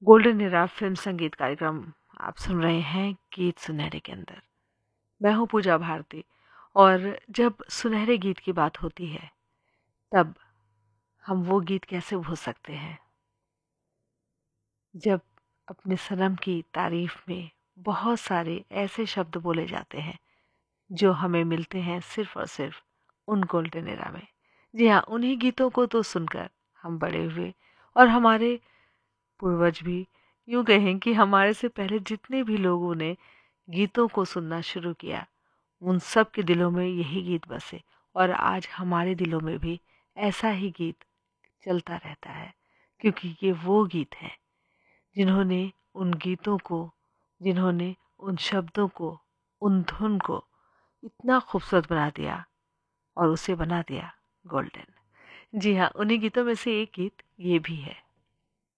Golden era film संगीत कार्यक्रम आप सुन रहे हैं गीत सुनहरे के अंदर। मैं हूँ पूजा भारती और जब सुनहरे गीत की बात होती है तब हम वो गीत कैसे भूल सकते हैं जब अपने सनम की तारीफ में बहुत सारे ऐसे शब्द बोले जाते हैं जो हमें मिलते हैं सिर्फ और सिर्फ उन गोल्डन एरा में। जी हाँ, उन्हीं गीतों को तो सुनकर हम बड़े हुए और हमारे पूर्वज भी, यूँ कहें कि हमारे से पहले जितने भी लोगों ने गीतों को सुनना शुरू किया उन सब के दिलों में यही गीत बसे और आज हमारे दिलों में भी ऐसा ही गीत चलता रहता है, क्योंकि ये वो गीत हैं जिन्होंने उन गीतों को, जिन्होंने उन शब्दों को, उन धुन को इतना खूबसूरत बना दिया और उसे बना दिया गोल्डन। जी हाँ, उन्हीं गीतों में से एक गीत ये भी है।